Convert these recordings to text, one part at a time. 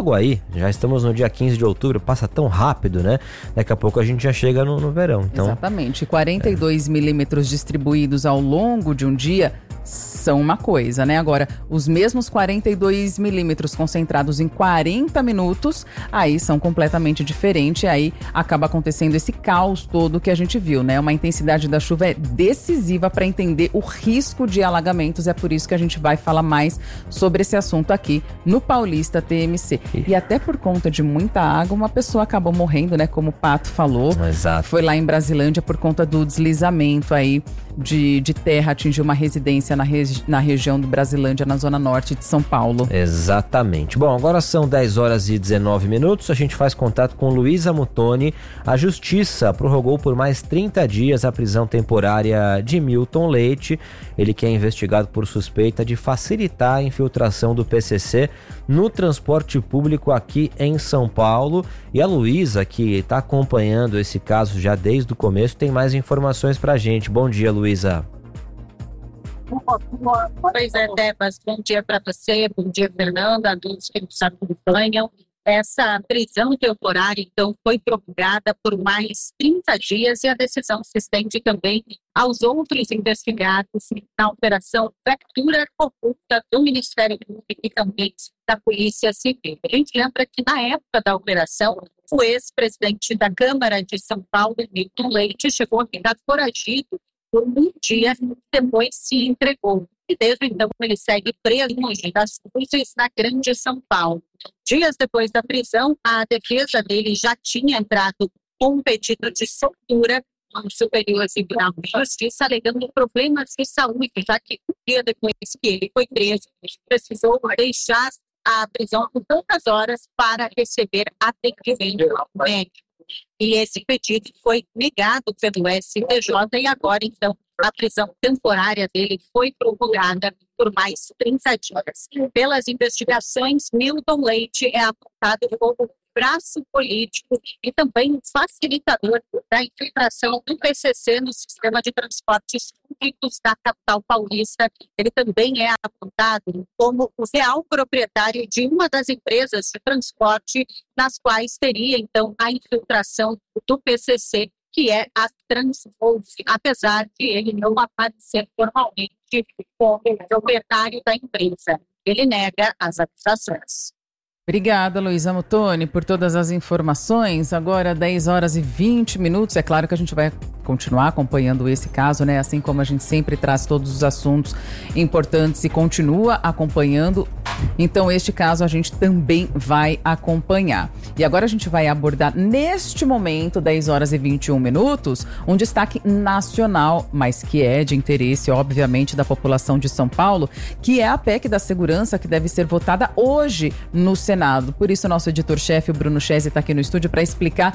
logo aí, já estamos no dia 15 de outubro, passa tão rápido, né? Daqui a pouco a gente já chega no verão. Então, exatamente, 42 milímetros distribuídos ao longo de um dia são uma coisa, né? Agora, os mesmos 42 milímetros concentrados em 40 minutos, aí são completamente diferentes, aí acaba acontecendo esse caos todo que a gente viu, né? Uma intensidade da chuva é decisiva para entender o risco de alagamentos, é por isso que a gente vai falar mais sobre esse assunto aqui no Paulista TMC. E até por conta de muita água, uma pessoa acabou morrendo, né? Como o Pato falou. Exato. Foi lá em Brasilândia por conta do deslizamento aí de terra, atingiu uma residência na região do Brasilândia, na zona norte de São Paulo. Exatamente. Bom, agora são 10 horas e 19 minutos, a gente faz contato com Luísa Muttoni. A Justiça prorrogou por mais 30 dias a prisão temporária de Milton Leite, ele que é investigado por suspeita de facilitar a infiltração do PCC no transporte público aqui em São Paulo. E a Luísa, que está acompanhando esse caso já desde o começo, tem mais informações pra gente. Bom dia, Luísa. Pois é, Tebas, bom dia para você, bom dia, Fernanda, a todos que nos acompanham. Essa prisão temporária, então, foi prorrogada por mais 30 dias e a decisão se estende também aos outros investigados na Operação Fractura Corrupta do Ministério Público e também da Polícia Civil. A gente lembra que na época da operação, o ex-presidente da Câmara de São Paulo, Milton Leite, chegou a ficar foragido por um dia depois se entregou. E desde então ele segue preso em Mogi das Cruzes, na Grande São Paulo. Dias depois da prisão, a defesa dele já tinha entrado com um pedido de soltura no Superior Tribunal de Justiça, alegando problemas de saúde, já que um dia depois que ele foi preso, ele precisou deixar a prisão por tantas horas para receber atendimento médico. E esse pedido foi negado pelo STJ e agora, então, a prisão temporária dele foi prorrogada por mais 30 dias. Pelas investigações, Milton Leite é apontado como braço político e também facilitador da infiltração do PCC no sistema de transportes públicos da capital paulista. Ele também é apontado como o real proprietário de uma das empresas de transporte nas quais teria, então, a infiltração do PCC, que é a Transvolve, apesar de ele não aparecer formalmente como proprietário da empresa. Ele nega as acusações. Obrigada, Luísa Muttoni, por todas as informações. Agora, 10 horas e 20 minutos. É claro que a gente vai continuar acompanhando esse caso, né? Assim como a gente sempre traz todos os assuntos importantes e continua acompanhando. Então, este caso a gente também vai acompanhar. E agora a gente vai abordar, neste momento, 10 horas e 21 minutos, um destaque nacional, mas que é de interesse, obviamente, da população de São Paulo, que é a PEC da segurança, que deve ser votada hoje no Senado. Por isso, nosso editor-chefe, o Bruno Chesi, está aqui no estúdio para explicar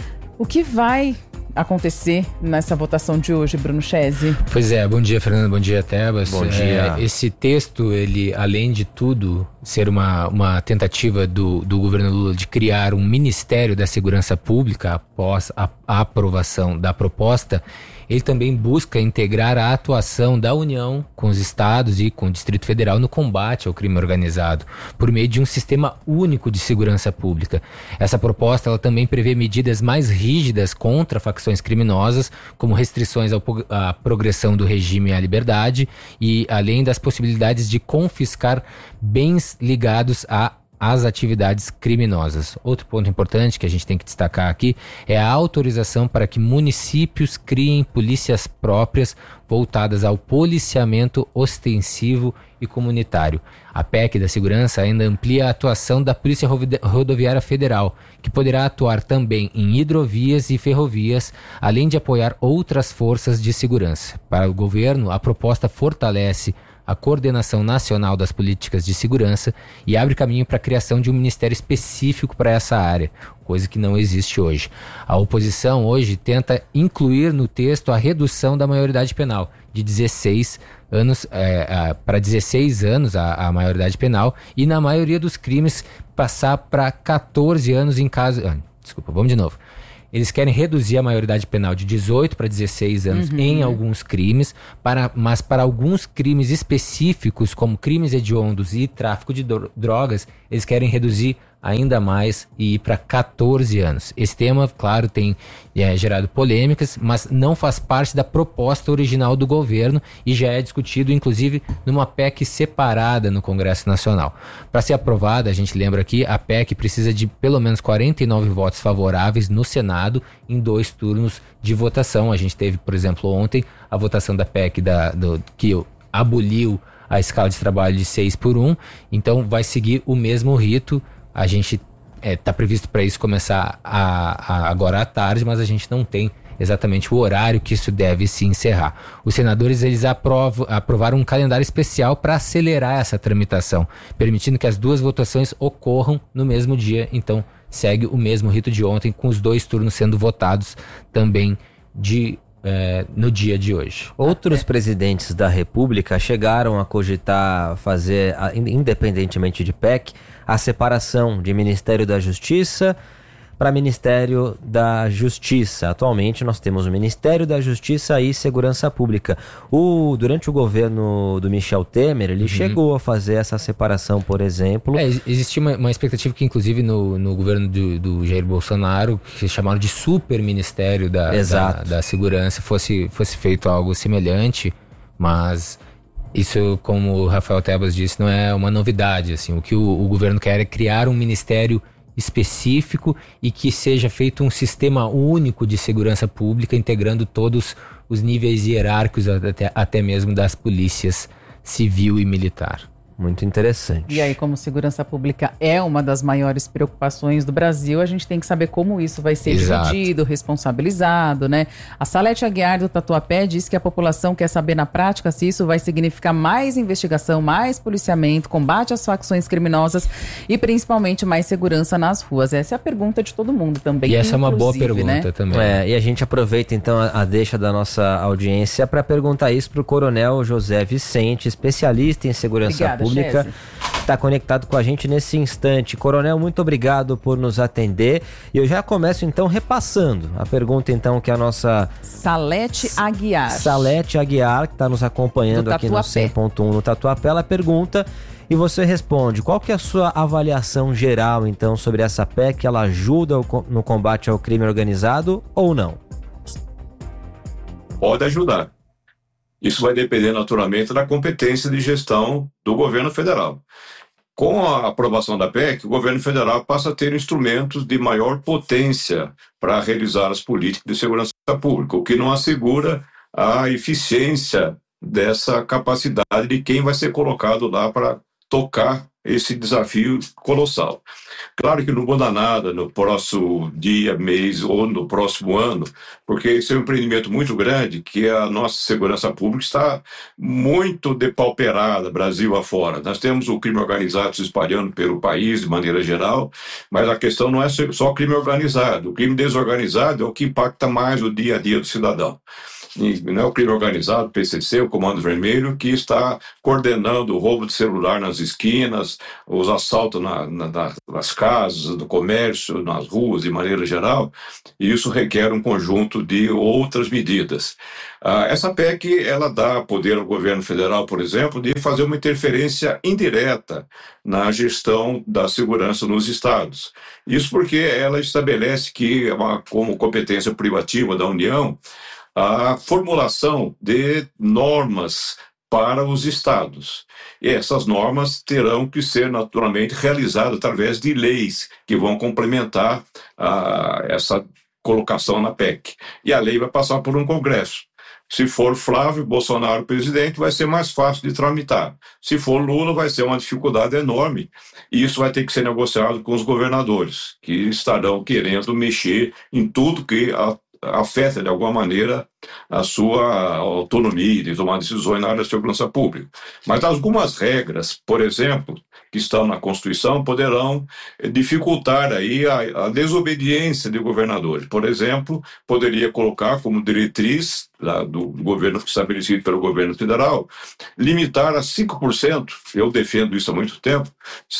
o que vai acontecer nessa votação de hoje, Bruno Chesi. Pois é, bom dia, Fernando, bom dia, Tebas. Bom dia. Esse texto, ele, além de tudo, ser uma tentativa do governo Lula de criar um Ministério da Segurança Pública após a aprovação da proposta, ele também busca integrar a atuação da União com os estados e com o Distrito Federal no combate ao crime organizado, por meio de um sistema único de segurança pública. Essa proposta ela também prevê medidas mais rígidas contra facções criminosas, como restrições à progressão do regime à liberdade e além das possibilidades de confiscar bens ligados às atividades criminosas. Outro ponto importante que a gente tem que destacar aqui é a autorização para que municípios criem polícias próprias voltadas ao policiamento ostensivo e comunitário. A PEC da segurança ainda amplia a atuação da Polícia Rodoviária Federal, que poderá atuar também em hidrovias e ferrovias, além de apoiar outras forças de segurança. Para o governo, a proposta fortalece a coordenação nacional das políticas de segurança e abre caminho para a criação de um ministério específico para essa área, coisa que não existe hoje. A oposição hoje tenta incluir no texto a redução da maioridade penal de 16 anos para 16 anos a maioridade penal e na maioria dos crimes passar para 14 anos em caso... vamos de novo. Eles querem reduzir a maioridade penal de 18 para 16 anos em alguns crimes, mas para alguns crimes específicos, como crimes hediondos e tráfico de drogas, eles querem reduzir ainda mais e ir para 14 anos. Esse tema, claro, tem gerado polêmicas, mas não faz parte da proposta original do governo e já é discutido, inclusive, numa PEC separada no Congresso Nacional. Para ser aprovada, a gente lembra aqui, a PEC precisa de pelo menos 49 votos favoráveis no Senado em 2 turnos de votação. A gente teve, por exemplo, ontem a votação da PEC que aboliu a escala de trabalho de 6:1, então vai seguir o mesmo rito. A gente está previsto para isso começar agora à tarde, mas a gente não tem exatamente o horário que isso deve se encerrar. Os senadores eles aprovaram um calendário especial para acelerar essa tramitação, permitindo que as 2 votações ocorram no mesmo dia. Então segue o mesmo rito de ontem, com os 2 turnos sendo votados também no dia de hoje. Outros presidentes da República chegaram a cogitar fazer, independentemente de PEC, a separação de Ministério da Justiça para Ministério da Justiça. Atualmente nós temos o Ministério da Justiça e Segurança Pública. Durante o governo do Michel Temer, ele chegou a fazer essa separação, por exemplo. Existia uma expectativa que, inclusive, no governo do Jair Bolsonaro, que chamaram de super ministério da Segurança, fosse feito algo semelhante, mas isso, como o Rafael Tebas disse, não é uma novidade. Assim, o que o governo quer é criar um ministério específico e que seja feito um sistema único de segurança pública, integrando todos os níveis hierárquicos, até mesmo das polícias civil e militar. Muito interessante. E aí, como segurança pública é uma das maiores preocupações do Brasil, a gente tem que saber como isso vai ser dividido, responsabilizado, né? A Salete Aguiar, do Tatuapé, diz que a população quer saber na prática se isso vai significar mais investigação, mais policiamento, combate às facções criminosas e principalmente mais segurança nas ruas. Essa é a pergunta de todo mundo também. E essa é uma boa pergunta, né? Também. E a gente aproveita então a deixa da nossa audiência para perguntar isso para o Coronel José Vicente, especialista em segurança pública. Está conectado com a gente nesse instante. Coronel, muito obrigado por nos atender. E eu já começo então repassando a pergunta então que a nossa Salete Aguiar, que está nos acompanhando aqui no 100.1 no Tatuapé, ela pergunta e você responde: qual que é a sua avaliação geral então sobre essa PEC? Ela ajuda no combate ao crime organizado ou não? Pode ajudar. Isso vai depender naturalmente da competência de gestão do governo federal. Com a aprovação da PEC, o governo federal passa a ter instrumentos de maior potência para realizar as políticas de segurança pública, o que não assegura a eficiência dessa capacidade de quem vai ser colocado lá para tocar esse desafio colossal. Claro que não muda nada no próximo dia, mês ou no próximo ano, porque esse é um empreendimento muito grande, que a nossa segurança pública está muito depauperada, Brasil afora. Nós temos o crime organizado se espalhando pelo país de maneira geral, mas a questão não é só crime organizado. O crime desorganizado é o que impacta mais o dia a dia do cidadão. E não é o crime organizado, o PCC, o Comando Vermelho, que está coordenando o roubo de celular nas esquinas, os assaltos nas casas, no comércio, nas ruas, de maneira geral, e isso requer um conjunto de outras medidas. Essa PEC, ela dá poder ao governo federal, por exemplo, de fazer uma interferência indireta na gestão da segurança nos estados. Isso porque ela estabelece que, como competência privativa da União, a formulação de normas para os estados. E essas normas terão que ser naturalmente realizadas através de leis que vão complementar essa colocação na PEC. E a lei vai passar por um Congresso. Se for Flávio Bolsonaro presidente, vai ser mais fácil de tramitar. Se for Lula, vai ser uma dificuldade enorme. E isso vai ter que ser negociado com os governadores, que estarão querendo mexer em tudo que afeta de alguma maneira a sua autonomia de tomar decisões na área da segurança pública. Mas algumas regras, por exemplo, que estão na Constituição, poderão dificultar aí a desobediência de governadores. Por exemplo, poderia colocar como diretriz do governo estabelecido pelo governo federal, limitar a 5%, eu defendo isso há muito tempo,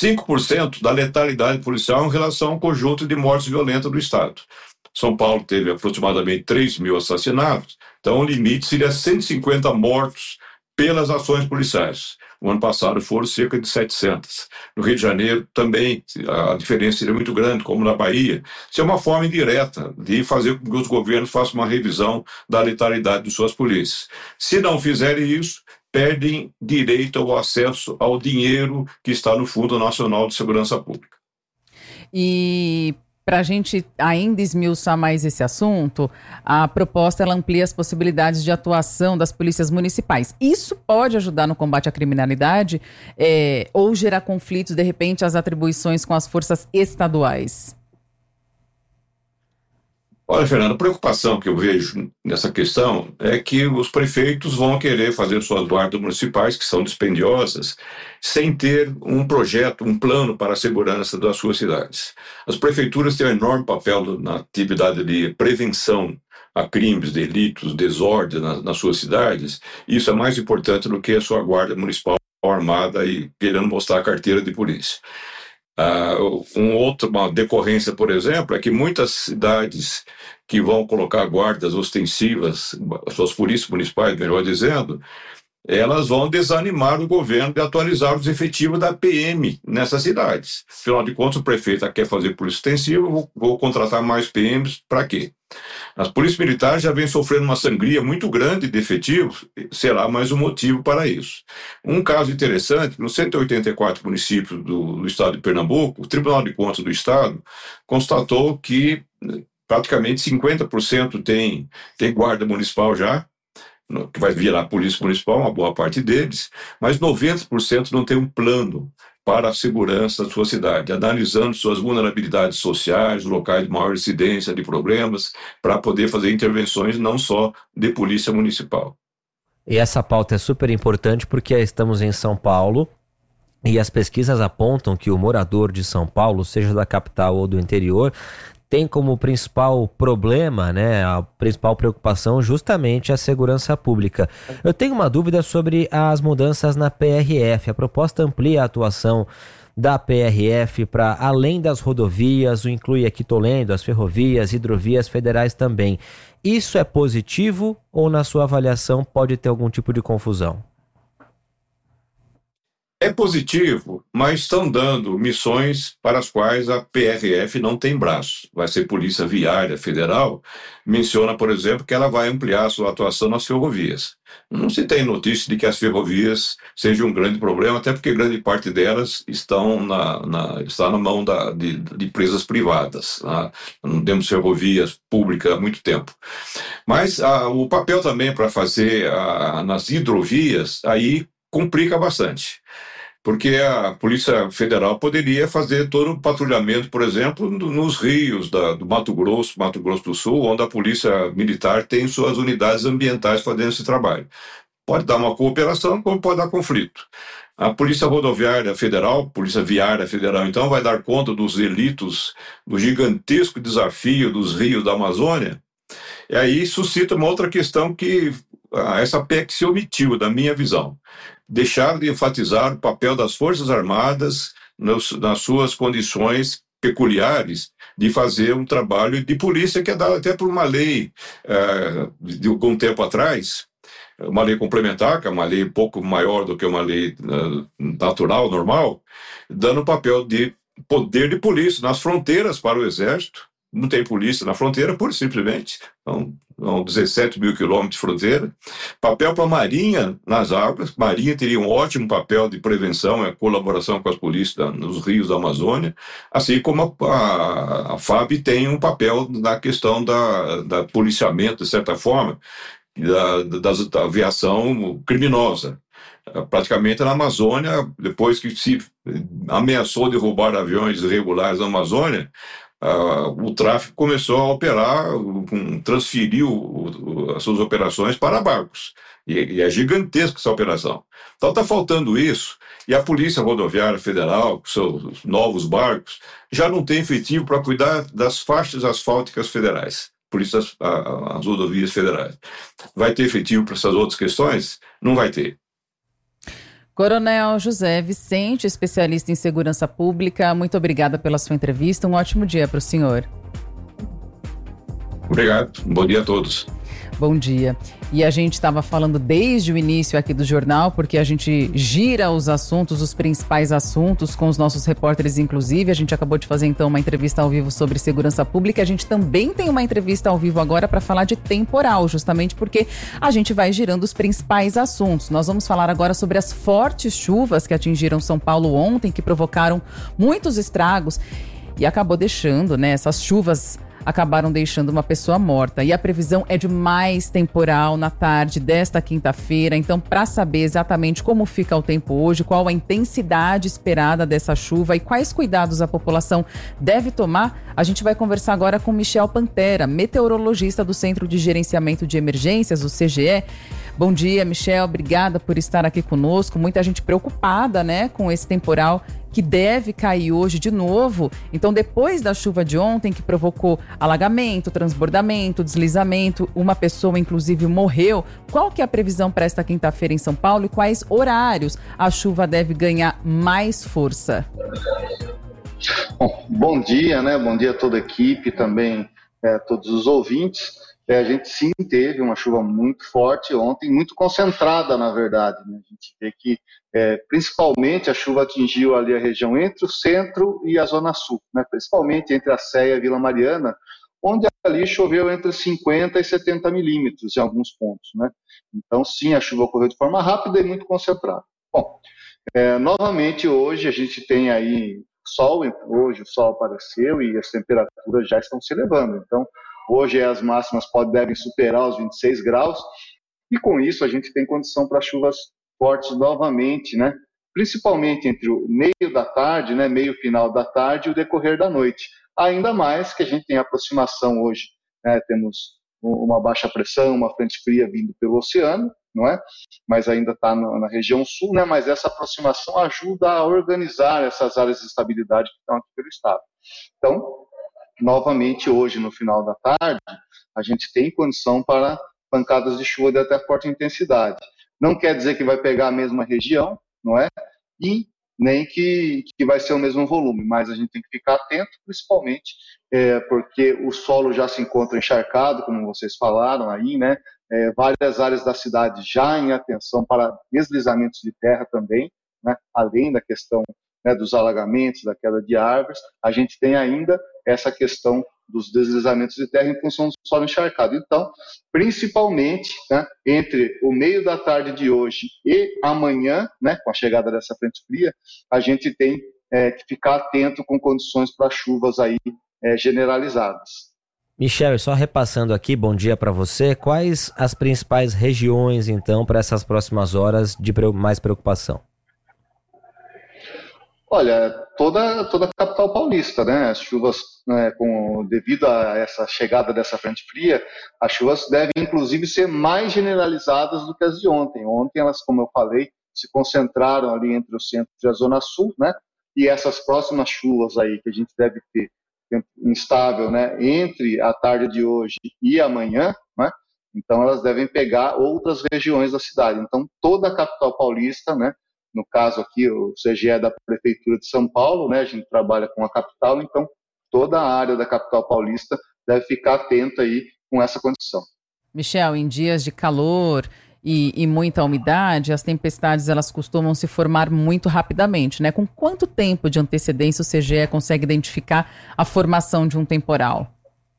5% da letalidade policial em relação ao conjunto de mortes violentas do Estado. São Paulo teve aproximadamente 3.000 assassinatos, então o limite seria 150 mortos pelas ações policiais. O ano passado foram cerca de 700. No Rio de Janeiro também a diferença seria muito grande, como na Bahia. Isso é uma forma indireta de fazer com que os governos façam uma revisão da letalidade de suas polícias. Se não fizerem isso, perdem direito ao acesso ao dinheiro que está no Fundo Nacional de Segurança Pública. E para a gente ainda esmiuçar mais esse assunto, a proposta ela amplia as possibilidades de atuação das polícias municipais. Isso pode ajudar no combate à criminalidade ou gerar conflitos, de repente, as atribuições com as forças estaduais? Olha, Fernando, a preocupação que eu vejo nessa questão é que os prefeitos vão querer fazer suas guardas municipais, que são dispendiosas, sem ter um projeto, um plano para a segurança das suas cidades. As prefeituras têm um enorme papel na atividade de prevenção a crimes, delitos, desordens nas suas cidades. Isso é mais importante do que a sua guarda municipal armada e querendo mostrar a carteira de polícia. Uma decorrência, por exemplo, é que muitas cidades que vão colocar guardas ostensivas, suas polícias municipais, melhor dizendo, elas vão desanimar o governo de atualizar os efetivos da PM nessas cidades. Afinal de contas, o prefeito quer fazer polícia ostensiva, vou contratar mais PMs, para quê? As polícias militares já vêm sofrendo uma sangria muito grande de efetivos, será mais um motivo para isso. Um caso interessante, nos 184 municípios do estado de Pernambuco, o Tribunal de Contas do Estado constatou que praticamente 50% tem guarda municipal já, que vai virar polícia municipal, uma boa parte deles, mas 90% não tem um plano para a segurança da sua cidade, analisando suas vulnerabilidades sociais, locais de maior incidência de problemas, para poder fazer intervenções não só de polícia municipal. E essa pauta é super importante porque estamos em São Paulo e as pesquisas apontam que o morador de São Paulo, seja da capital ou do interior, tem como principal problema, né, a principal preocupação justamente a segurança pública. Eu tenho uma dúvida sobre as mudanças na PRF. A proposta amplia a atuação da PRF para além das rodovias, o inclui aqui, tô lendo, as ferrovias, hidrovias federais também. Isso é positivo ou, na sua avaliação, pode ter algum tipo de confusão? É positivo, mas estão dando missões para as quais a PRF não tem braço. Vai ser Polícia Viária Federal, menciona, por exemplo, que ela vai ampliar a sua atuação nas ferrovias. Não se tem notícia de que as ferrovias sejam um grande problema, até porque grande parte delas está na mão de empresas privadas. Não temos ferrovias públicas há muito tempo. Mas o papel também para fazer nas hidrovias, aí complica bastante. Porque a Polícia Federal poderia fazer todo o patrulhamento, por exemplo, nos rios do Mato Grosso do Sul, onde a Polícia Militar tem suas unidades ambientais fazendo esse trabalho. Pode dar uma cooperação, como pode dar conflito. A Polícia Rodoviária Federal, Polícia Viária Federal, então, vai dar conta dos delitos, do gigantesco desafio dos rios da Amazônia. E aí suscita uma outra questão que essa PEC se omitiu, da minha visão. Deixar de enfatizar o papel das Forças Armadas nas suas condições peculiares de fazer um trabalho de polícia que é dado até por uma lei de algum tempo atrás, uma lei complementar, que é uma lei um pouco maior do que uma lei natural, normal, dando o papel de poder de polícia nas fronteiras para o Exército. Não tem polícia na fronteira, pura e simplesmente. São 17 mil quilômetros de fronteira. Papel para a Marinha nas águas. Marinha teria um ótimo papel de prevenção e colaboração com as polícias nos rios da Amazônia, assim como a FAB tem um papel na questão da policiamento, de certa forma, da aviação criminosa. Praticamente na Amazônia, depois que se ameaçou derrubar aviões irregulares na Amazônia, o tráfico começou a operar, transferiu as suas operações para barcos. E é gigantesca essa operação. Então está faltando isso, e a Polícia Rodoviária Federal, com seus novos barcos, já não tem efetivo para cuidar das faixas asfálticas federais, as rodovias federais. Vai ter efetivo para essas outras questões? Não vai ter. Coronel José Vicente, especialista em segurança pública, muito obrigada pela sua entrevista. Um ótimo dia para o senhor. Obrigado. Bom dia a todos. Bom dia. E a gente estava falando desde o início aqui do jornal, porque a gente gira os assuntos, os principais assuntos, com os nossos repórteres, inclusive. A gente acabou de fazer, então, uma entrevista ao vivo sobre segurança pública. A gente também tem uma entrevista ao vivo agora para falar de temporal, justamente porque a gente vai girando os principais assuntos. Nós vamos falar agora sobre as fortes chuvas que atingiram São Paulo ontem, que provocaram muitos estragos e acabou deixando, né, essas chuvas acabaram deixando uma pessoa morta. E a previsão é de mais temporal na tarde desta quinta-feira. Então, para saber exatamente como fica o tempo hoje, qual a intensidade esperada dessa chuva e quais cuidados a população deve tomar, a gente vai conversar agora com Michel Pantera, meteorologista do Centro de Gerenciamento de Emergências, o CGE. Bom dia, Michel. Obrigada por estar aqui conosco. Muita gente preocupada, né, com esse temporal que deve cair hoje de novo. Então, depois da chuva de ontem, que provocou alagamento, transbordamento, deslizamento, uma pessoa, inclusive, morreu. Qual que é a previsão para esta quinta-feira em São Paulo e quais horários a chuva deve ganhar mais força? Bom dia, né? Bom dia a toda a equipe, também todos os ouvintes. A gente sim teve uma chuva muito forte ontem, muito concentrada, na verdade, né? A gente vê que, principalmente, a chuva atingiu ali a região entre o centro e a zona sul, né? Principalmente entre a Sé e a Vila Mariana, onde ali choveu entre 50 e 70 milímetros em alguns pontos, né? Então, sim, a chuva ocorreu de forma rápida e muito concentrada. Bom, novamente hoje a gente tem aí sol, hoje o sol apareceu e as temperaturas já estão se elevando, então hoje as máximas devem superar os 26 graus, e com isso a gente tem condição para chuvas fortes novamente, né? Principalmente entre o meio da tarde, né, meio final da tarde e o decorrer da noite. Ainda mais que a gente tem aproximação hoje, né, temos uma baixa pressão, uma frente fria vindo pelo oceano, não é? Mas ainda está na região sul, né? Mas essa aproximação ajuda a organizar essas áreas de estabilidade que estão aqui pelo estado. Então, novamente hoje, no final da tarde, a gente tem condição para pancadas de chuva de até forte intensidade. Não quer dizer que vai pegar a mesma região, não é? E nem que vai ser o mesmo volume, mas a gente tem que ficar atento, principalmente porque o solo já se encontra encharcado, como vocês falaram aí, né? Várias áreas da cidade já em atenção para deslizamentos de terra também, né? Além da questão, né, dos alagamentos, da queda de árvores, a gente tem ainda essa questão dos deslizamentos de terra em função do solo encharcado. Então, principalmente, né, entre o meio da tarde de hoje e amanhã, né, com a chegada dessa frente fria, a gente tem que ficar atento com condições para chuvas aí generalizadas. Michel, só repassando aqui, bom dia para você. Quais as principais regiões, então, para essas próximas horas de mais preocupação? Olha, toda a capital paulista, né? As chuvas, né, devido a essa chegada dessa frente fria, as chuvas devem, inclusive, ser mais generalizadas do que as de ontem. Ontem, elas, como eu falei, se concentraram ali entre o centro e a zona sul, né? E essas próximas chuvas aí que a gente deve ter, tempo instável, né, entre a tarde de hoje e amanhã, né? Então, elas devem pegar outras regiões da cidade. Então, toda a capital paulista, né? No caso aqui, o CGE é da Prefeitura de São Paulo, né? A gente trabalha com a capital, então toda a área da capital paulista deve ficar atenta aí com essa condição. Michel, em dias de calor e muita umidade, as tempestades elas costumam se formar muito rapidamente, né? Com quanto tempo de antecedência o CGE consegue identificar a formação de um temporal?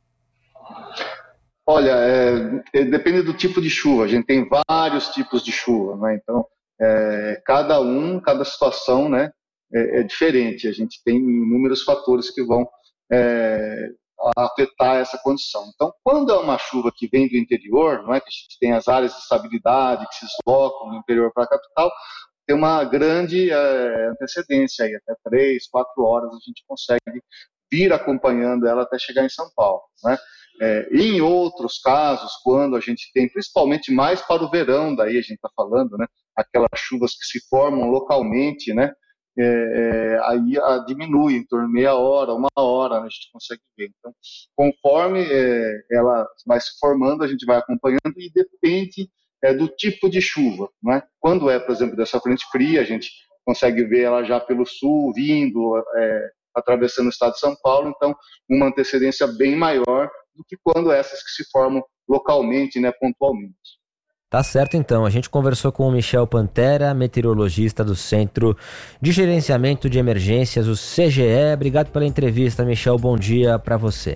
Olha, depende do tipo de chuva. A gente tem vários tipos de chuva, né? Então, cada situação, né, é diferente. A gente tem inúmeros fatores que vão afetar essa condição. Então, quando é uma chuva que vem do interior, não é, que a gente tem as áreas de estabilidade que se deslocam do interior para a capital, tem uma grande antecedência aí, até 3, 4 horas a gente consegue vir acompanhando ela até chegar em São Paulo, né? E em outros casos, quando a gente tem, principalmente mais para o verão, daí a gente está falando, né, aquelas chuvas que se formam localmente, né, aí diminui em torno de meia hora, uma hora, né, a gente consegue ver. Então, conforme ela vai se formando, a gente vai acompanhando e depende do tipo de chuva, né? Quando por exemplo, dessa frente fria, a gente consegue ver ela já pelo sul, vindo, atravessando o estado de São Paulo, então uma antecedência bem maior do que quando essas que se formam localmente, né, pontualmente. Tá certo, então. A gente conversou com o Michel Pantera, meteorologista do Centro de Gerenciamento de Emergências, o CGE. Obrigado pela entrevista, Michel. Bom dia para você.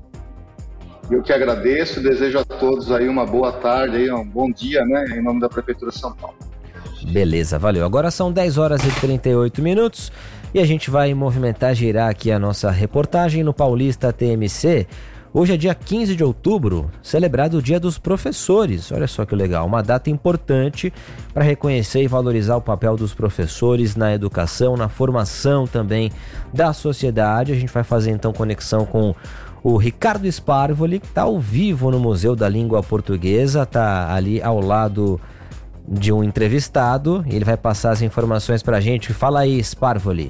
Eu que agradeço, desejo a todos aí uma boa tarde, aí, um bom dia, né, em nome da Prefeitura de São Paulo. Beleza, valeu. Agora são 10 horas e 38 minutos e a gente vai movimentar, girar aqui a nossa reportagem no Paulista TMC. Hoje é dia 15 de outubro, celebrado o Dia dos Professores. Olha só que legal, uma data importante para reconhecer e valorizar o papel dos professores na educação, na formação também da sociedade. A gente vai fazer então conexão com o Ricardo Sparvoli, que está ao vivo no Museu da Língua Portuguesa, está ali ao lado de um entrevistado e ele vai passar as informações para a gente. Fala aí, Sparvoli.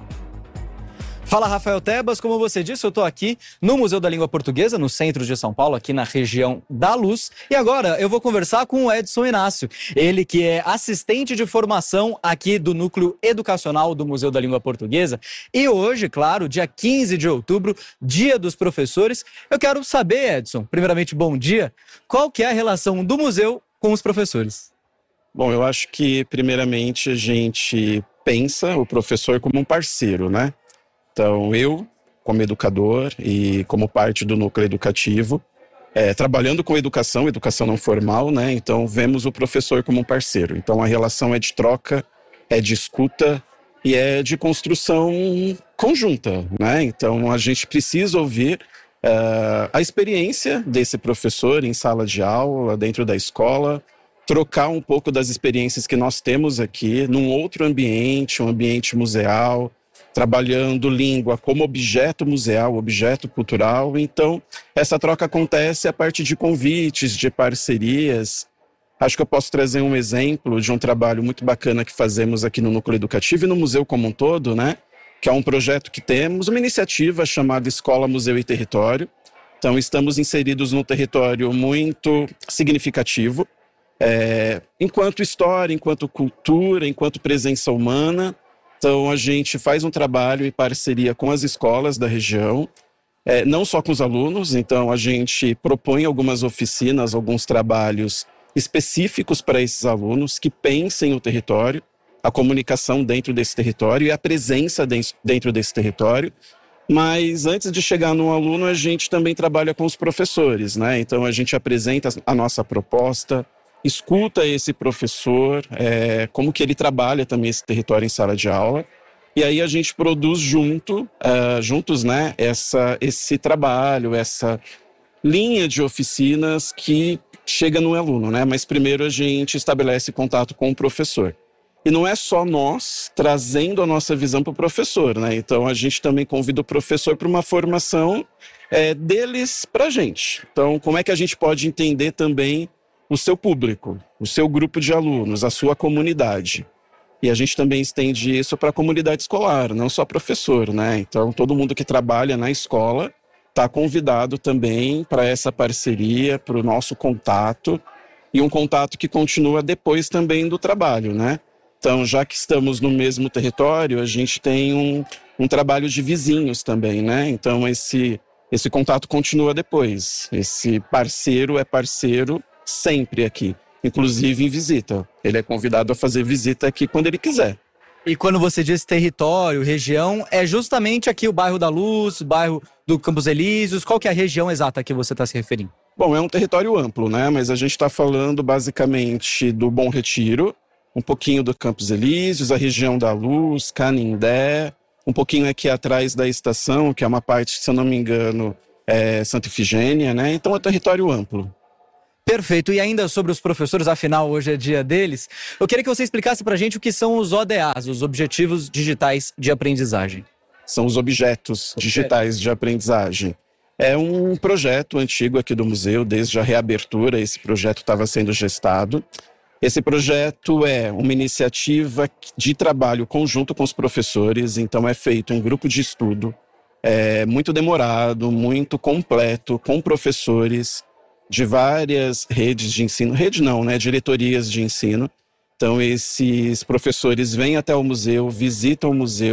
Fala, Rafael Tebas, como você disse, eu estou aqui no Museu da Língua Portuguesa, no centro de São Paulo, aqui na região da Luz. E agora eu vou conversar com o Edson Inácio, ele que é assistente de formação aqui do Núcleo Educacional do Museu da Língua Portuguesa. E hoje, claro, dia 15 de outubro, Dia dos Professores, eu quero saber, Edson, primeiramente, bom dia, qual que é a relação do museu com os professores? Bom, eu acho que, primeiramente, a gente pensa o professor como um parceiro, né? Então, eu, como educador e como parte do núcleo educativo, trabalhando com educação não formal, né? Então, vemos o professor como um parceiro. Então, a relação é de troca, é de escuta e é de construção conjunta, né? Então, a gente precisa ouvir a experiência desse professor em sala de aula, dentro da escola, trocar um pouco das experiências que nós temos aqui num outro ambiente, um ambiente museal, trabalhando língua como objeto museal, objeto cultural. Então, essa troca acontece a partir de convites, de parcerias. Acho que eu posso trazer um exemplo de um trabalho muito bacana que fazemos aqui no Núcleo Educativo e no museu como um todo, né? Que é um projeto que temos, uma iniciativa chamada Escola, Museu e Território. Então, estamos inseridos num território muito significativo, enquanto história, enquanto cultura, enquanto presença humana. Então, a gente faz um trabalho em parceria com as escolas da região, não só com os alunos. Então, a gente propõe algumas oficinas, alguns trabalhos específicos para esses alunos que pensem o território, a comunicação dentro desse território e a presença dentro desse território. Mas antes de chegar no aluno, a gente também trabalha com os professores, né? Então, a gente apresenta a nossa proposta, escuta esse professor, como que ele trabalha também esse território em sala de aula, e aí a gente produz juntos, né, esse trabalho, essa linha de oficinas que chega no aluno, né? Mas primeiro a gente estabelece contato com o professor. E não é só nós trazendo a nossa visão para o professor, né? Então a gente também convida o professor para uma formação deles para a gente. Então, como é que a gente pode entender também o seu público, o seu grupo de alunos, a sua comunidade. E a gente também estende isso para a comunidade escolar, não só professor, né? Então, todo mundo que trabalha na escola está convidado também para essa parceria, para o nosso contato, e um contato que continua depois também do trabalho, né? Então, já que estamos no mesmo território, a gente tem um trabalho de vizinhos também, né? Então, esse contato continua depois. Esse parceiro é parceiro sempre aqui, inclusive em visita. Ele é convidado a fazer visita aqui quando ele quiser. E quando você diz território, região, é justamente aqui o bairro da Luz, o bairro do Campos Elíseos? Qual que é a região exata que você está se referindo? Bom, é um território amplo, né? Mas a gente está falando basicamente do Bom Retiro, um pouquinho do Campos Elíseos, a região da Luz, Canindé, um pouquinho aqui atrás da estação, que é uma parte, se eu não me engano, Santa Ifigênia, né? Então é um território amplo. Perfeito. E ainda sobre os professores, afinal hoje é dia deles, eu queria que você explicasse pra gente o que são os ODAs, os Objetivos Digitais de Aprendizagem. São os objetos digitais de aprendizagem. É um projeto antigo aqui do museu, desde a reabertura esse projeto estava sendo gestado. Esse projeto é uma iniciativa de trabalho conjunto com os professores, então é feito um grupo de estudo, muito demorado, muito completo, com professores de várias redes de ensino, diretorias de ensino. Então esses professores vêm até o museu, visitam o museu,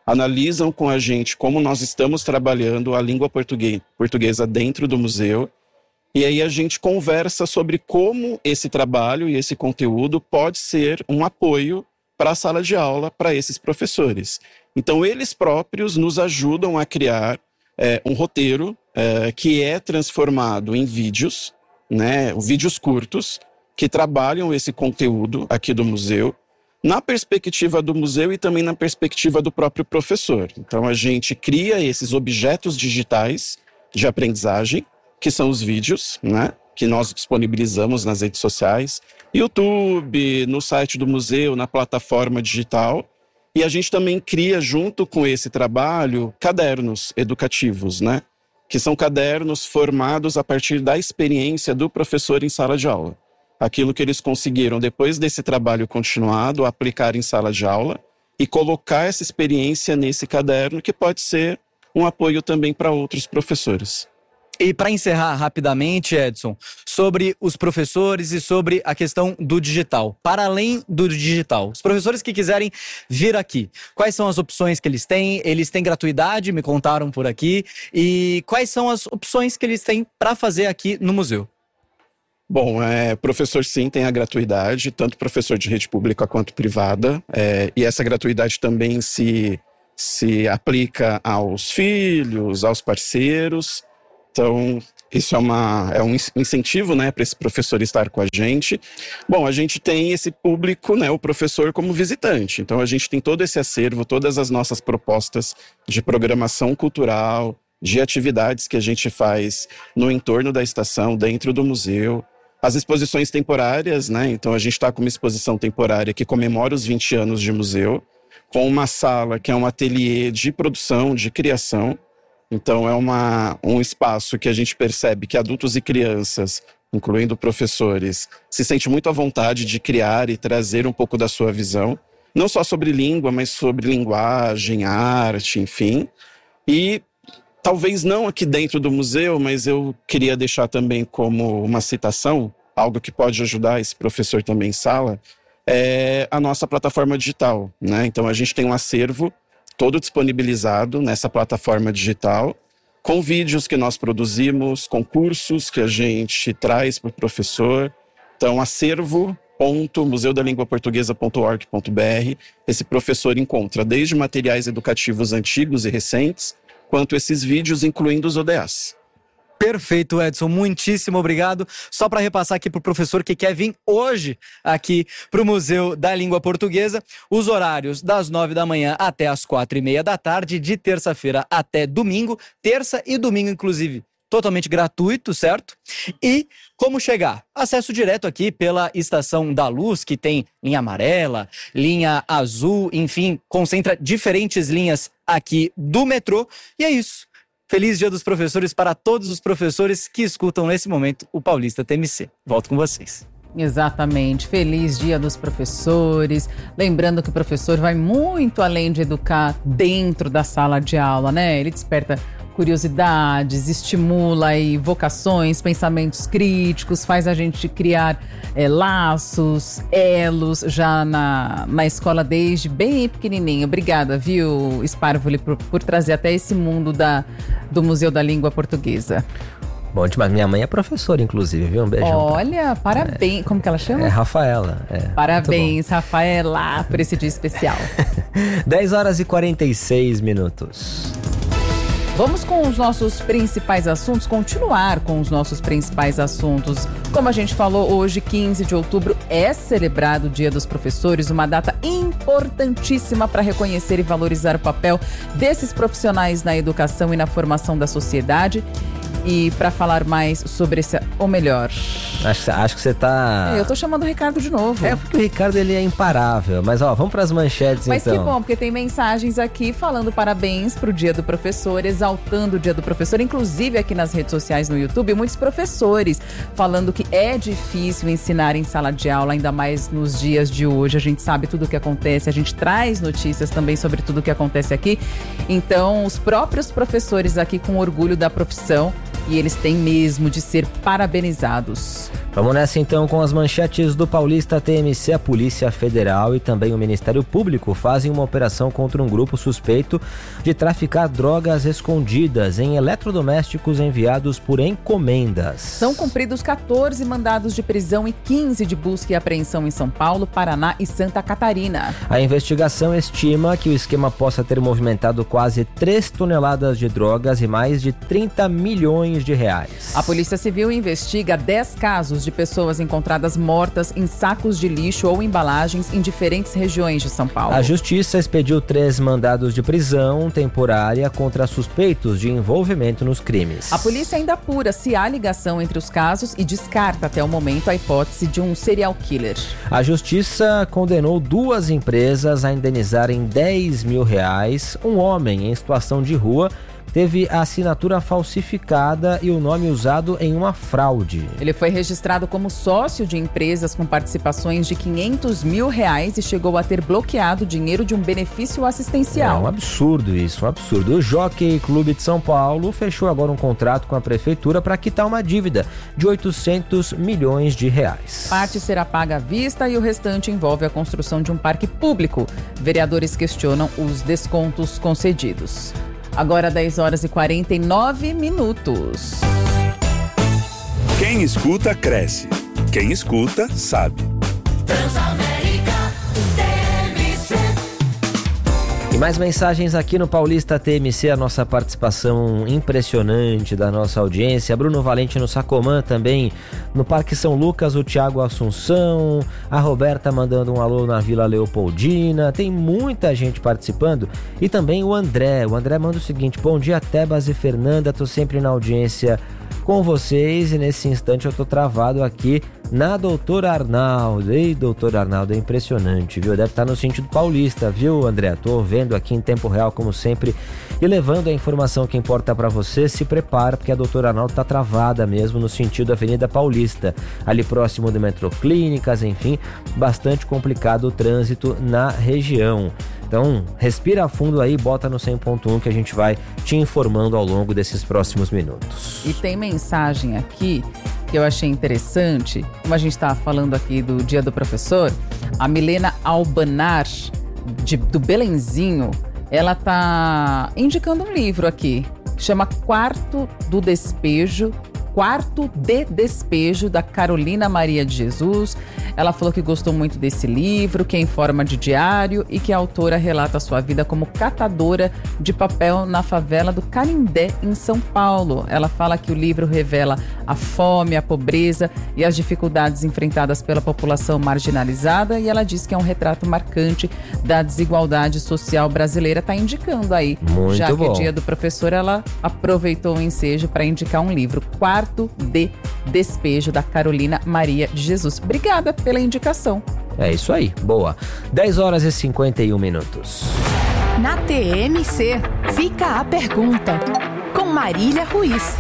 analisam com a gente como nós estamos trabalhando a língua portuguesa dentro do museu. E aí a gente conversa sobre como esse trabalho e esse conteúdo pode ser um apoio para a sala de aula para esses professores. Então eles próprios nos ajudam a criar um roteiro que é transformado em vídeos, né, vídeos curtos que trabalham esse conteúdo aqui do museu, na perspectiva do museu e também na perspectiva do próprio professor. Então a gente cria esses objetos digitais de aprendizagem, que são os vídeos, né, que nós disponibilizamos nas redes sociais, YouTube, no site do museu, na plataforma digital. E a gente também cria, junto com esse trabalho, cadernos educativos, né, que são cadernos formados a partir da experiência do professor em sala de aula. Aquilo que eles conseguiram, depois desse trabalho continuado, aplicar em sala de aula e colocar essa experiência nesse caderno, que pode ser um apoio também para outros professores. E para encerrar rapidamente, Edson, sobre os professores e sobre a questão do digital. Para além do digital, os professores que quiserem vir aqui, quais são as opções que eles têm? Eles têm gratuidade, me contaram por aqui. E quais são as opções que eles têm para fazer aqui no museu? Bom, professor sim tem a gratuidade, tanto professor de rede pública quanto privada. E essa gratuidade também se aplica aos filhos, aos parceiros. Então, isso é um incentivo, né, para esse professor estar com a gente. Bom, a gente tem esse público, né, o professor como visitante. Então, a gente tem todo esse acervo, todas as nossas propostas de programação cultural, de atividades que a gente faz no entorno da estação, dentro do museu. As exposições temporárias, né, então a gente está com uma exposição temporária que comemora os 20 anos de museu, com uma sala que é um ateliê de produção, de criação. Então é um espaço que a gente percebe que adultos e crianças, incluindo professores, se sentem muito à vontade de criar e trazer um pouco da sua visão, não só sobre língua, mas sobre linguagem, arte, enfim. E talvez não aqui dentro do museu, mas eu queria deixar também como uma citação, algo que pode ajudar esse professor também em sala, é a nossa plataforma digital, né? Então a gente tem um acervo todo disponibilizado nessa plataforma digital, com vídeos que nós produzimos, com cursos que a gente traz para o professor. Então, acervo.museudalinguaportuguesa.org.br. Esse professor encontra desde materiais educativos antigos e recentes, quanto esses vídeos, incluindo os ODAs. Perfeito, Edson. Muitíssimo obrigado. Só para repassar aqui para o professor que quer vir hoje aqui para o Museu da Língua Portuguesa, os horários das 9 da manhã até as 4:30 da tarde, de terça-feira até domingo, terça e domingo, inclusive, totalmente gratuito, certo? E como chegar? Acesso direto aqui pela Estação da Luz, que tem linha amarela, linha azul, enfim, concentra diferentes linhas aqui do metrô. E é isso. Feliz Dia dos Professores para todos os professores que escutam nesse momento o Paulista TMC. Volto com vocês. Exatamente. Feliz Dia dos Professores. Lembrando que o professor vai muito além de educar dentro da sala de aula, né? Ele desperta curiosidades, estimula aí vocações, pensamentos críticos, faz a gente criar laços, elos já na escola desde bem pequenininho. Obrigada, viu, Sparvoli, por trazer até esse mundo do Museu da Língua Portuguesa. Bom demais. Minha mãe é professora, inclusive, viu? Um beijão. Olha, parabéns. Como que ela chama? Rafaela. Parabéns, Rafaela, por esse dia especial. 10h46. Vamos com os nossos principais assuntos, continuar com os nossos principais assuntos. Como a gente falou, hoje, 15 de outubro, é celebrado o Dia dos Professores, uma data importantíssima para reconhecer e valorizar o papel desses profissionais na educação e na formação da sociedade. E para falar mais sobre esse, ou melhor... Acho que você tá... Eu tô chamando o Ricardo de novo. É porque o Ricardo, ele é imparável. Mas, vamos pras manchetes, Mas então. que bom, porque tem mensagens aqui falando parabéns pro Dia do Professor, exaltando o Dia do Professor. Inclusive, aqui nas redes sociais, no YouTube, muitos professores falando que é difícil ensinar em sala de aula, ainda mais nos dias de hoje. A gente sabe tudo o que acontece, a gente traz notícias também sobre tudo o que acontece aqui. Então, os próprios professores aqui com orgulho da profissão, e eles têm mesmo de ser parabenizados. Vamos nessa então com as manchetes do Paulista TMC. A Polícia Federal e também o Ministério Público fazem uma operação contra um grupo suspeito de traficar drogas escondidas em eletrodomésticos enviados por encomendas. São cumpridos 14 mandados de prisão e 15 de busca e apreensão em São Paulo, Paraná e Santa Catarina. A investigação estima que o esquema possa ter movimentado quase 3 toneladas de drogas e mais de 30 milhões de reais. A Polícia Civil investiga 10 casos de pessoas encontradas mortas em sacos de lixo ou embalagens em diferentes regiões de São Paulo. A Justiça expediu 3 mandados de prisão temporária contra suspeitos de envolvimento nos crimes. A polícia ainda apura se há ligação entre os casos e descarta até o momento a hipótese de um serial killer. A Justiça condenou 2 empresas a indenizarem R$10 mil. Um homem em situação de rua teve a assinatura falsificada e o nome usado em uma fraude. Ele foi registrado como sócio de empresas com participações de R$500 mil e chegou a ter bloqueado dinheiro de um benefício assistencial. É um absurdo isso, um absurdo. O Jockey Clube de São Paulo fechou agora um contrato com a prefeitura para quitar uma dívida de R$800 milhões. Parte será paga à vista e o restante envolve a construção de um parque público. Vereadores questionam os descontos concedidos. Agora 10 horas e 49 minutos. Quem escuta, cresce. Quem escuta, sabe. Transamérica TMC. E mais mensagens aqui no Paulista TMC, a nossa participação impressionante da nossa audiência. Bruno Valente no Sacomã também, no Parque São Lucas, o Thiago Assunção, a Roberta mandando um alô na Vila Leopoldina, tem muita gente participando. E também o André manda o seguinte: bom dia Tebas e Fernanda, tô sempre na audiência com vocês e nesse instante eu tô travado aqui na Doutor Arnaldo. Ei, Doutor Arnaldo, é impressionante, viu? Deve estar no sentido paulista, viu, André? Tô vendo aqui em tempo real, como sempre, e levando a informação que importa para você. Se prepara, porque a Doutor Arnaldo tá travada mesmo no sentido Avenida Paulista, ali próximo do Metrô Clínicas, enfim, bastante complicado o trânsito na região. Então, respira fundo aí, bota no 100.1 que a gente vai te informando ao longo desses próximos minutos. E tem mensagem aqui que eu achei interessante, como a gente estava falando aqui do Dia do Professor, a Milena Albanar, do Belenzinho, ela tá indicando um livro aqui, que chama Quarto de Despejo, da Carolina Maria de Jesus. Ela falou que gostou muito desse livro, que é em forma de diário e que a autora relata a sua vida como catadora de papel na favela do Canindé, em São Paulo. Ela fala que o livro revela a fome, a pobreza e as dificuldades enfrentadas pela população marginalizada, e ela diz que é um retrato marcante da desigualdade social brasileira. Tá indicando aí. Muito já bom. que é Dia do Professor, ela aproveitou o ensejo para indicar um livro, Quarto de Despejo, da Carolina Maria de Jesus. Obrigada pela indicação. É isso aí, boa. 10 horas e 51 minutos. Na TMC, fica a pergunta, com Marília Ruiz.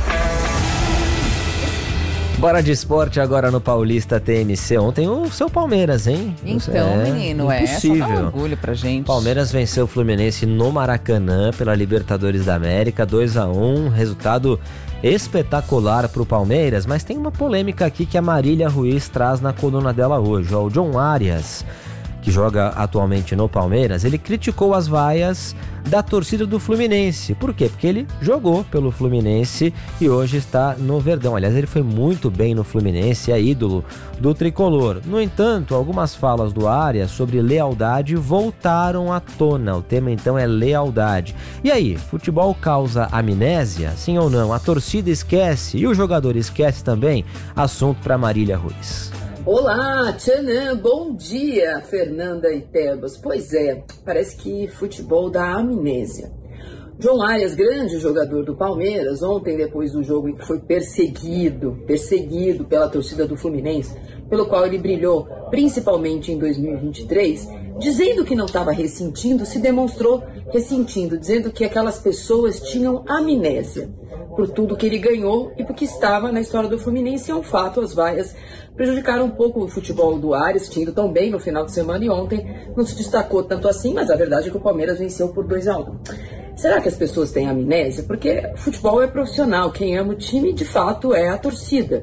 Bora de esporte agora no Paulista TMC. Ontem o seu Palmeiras, hein? Então, menino, impossível. Só dá orgulho pra gente. Palmeiras venceu o Fluminense no Maracanã pela Libertadores da América, 2-1, resultado espetacular pro Palmeiras, mas tem uma polêmica aqui que a Marília Ruiz traz na coluna dela hoje. O John Arias, que joga atualmente no Palmeiras, ele criticou as vaias da torcida do Fluminense. Por quê? Porque ele jogou pelo Fluminense e hoje está no Verdão. Aliás, ele foi muito bem no Fluminense, é ídolo do tricolor. No entanto, algumas falas do Arias sobre lealdade voltaram à tona. O tema então é lealdade. E aí, futebol causa amnésia? Sim ou não? A torcida esquece e o jogador esquece também? Assunto para Marília Ruiz. Olá, tchanã, bom dia, Fernanda e Tebas. Pois é, parece que futebol dá amnésia. John Arias, grande jogador do Palmeiras, ontem depois do jogo em que foi perseguido pela torcida do Fluminense, pelo qual ele brilhou, principalmente em 2023, dizendo que não estava ressentindo, se demonstrou ressentindo, dizendo que aquelas pessoas tinham amnésia por tudo que ele ganhou e porque estava na história do Fluminense. É um fato, as vaias prejudicaram um pouco o futebol do Arias, tinha ido tão bem no final de semana e ontem não se destacou tanto assim, mas a verdade é que o Palmeiras venceu por 2-1. Será que as pessoas têm amnésia? Porque futebol é profissional, quem ama o time de fato é a torcida.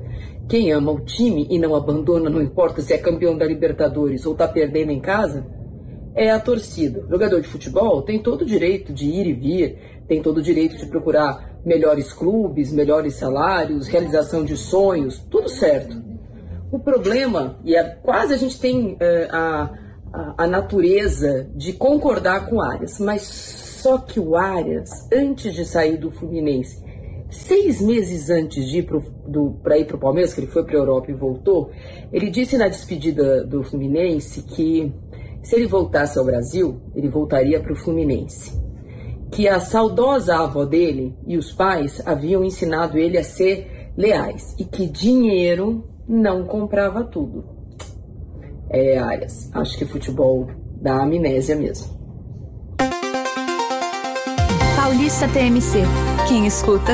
Quem ama o time e não abandona, não importa se é campeão da Libertadores ou tá perdendo em casa, é a torcida. O jogador de futebol tem todo o direito de ir e vir, tem todo o direito de procurar melhores clubes, melhores salários, realização de sonhos, tudo certo. O problema, e quase a gente tem a natureza de concordar com o Arias, mas só que o Arias, antes de sair do Fluminense, 6 meses antes de ir para ir para o Palmeiras, que ele foi para a Europa e voltou, ele disse na despedida do Fluminense que se ele voltasse ao Brasil, ele voltaria para o Fluminense. Que a saudosa avó dele e os pais haviam ensinado ele a ser leais e que dinheiro não comprava tudo. Arias, acho que futebol dá amnésia mesmo. Paulista TMC. Quem escuta,